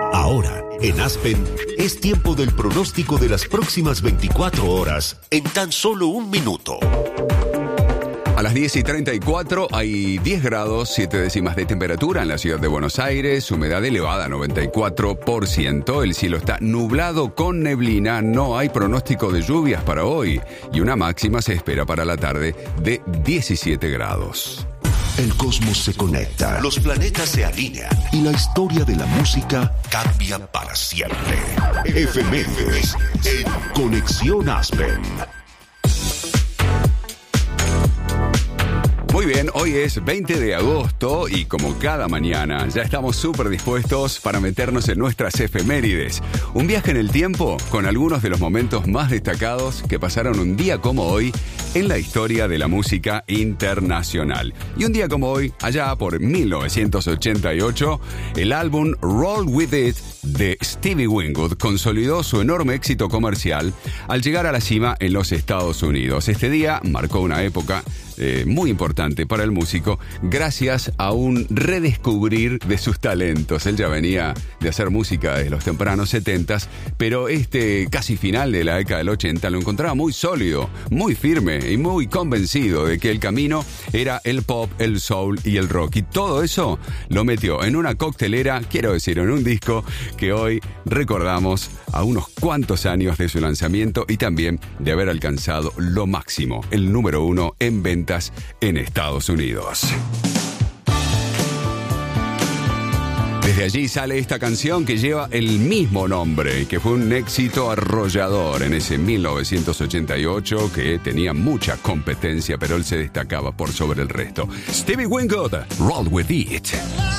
Ahora, en Aspen, es tiempo del pronóstico de las próximas 24 horas en tan solo un minuto. A las 10:34 hay 10 grados, 7 décimas de temperatura en la ciudad de Buenos Aires, humedad elevada 94%, el cielo está nublado con neblina, no hay pronóstico de lluvias para hoy y una máxima se espera para la tarde de 17 grados. El cosmos se conecta, los planetas se alinean y la historia de la música cambia para siempre. Efemérides en Conexión Aspen. Muy bien, hoy es 20 de agosto y como cada mañana ya estamos súper dispuestos para meternos en nuestras efemérides. Un viaje en el tiempo con algunos de los momentos más destacados que pasaron un día como hoy en la historia de la música internacional. Y un día como hoy, allá por 1988, el álbum Roll With It de Stevie Winwood consolidó su enorme éxito comercial al llegar a la cima en los Estados Unidos. Este día marcó una época muy importante para el músico gracias a un redescubrir de sus talentos. Él ya venía de hacer música desde los tempranos 70s, pero casi final de la década del 80 lo encontraba muy sólido, muy firme y muy convencido de que el camino era el pop, el soul y el rock. Y todo eso lo metió en una coctelera, quiero decir, en un disco que hoy recordamos a unos cuantos años de su lanzamiento y también de haber alcanzado lo máximo, el número 1 en ventas en Estados Unidos. Desde allí sale esta canción que lleva el mismo nombre y que fue un éxito arrollador en ese 1988 que tenía mucha competencia, pero él se destacaba por sobre el resto. Stevie Winwood, Roll With It.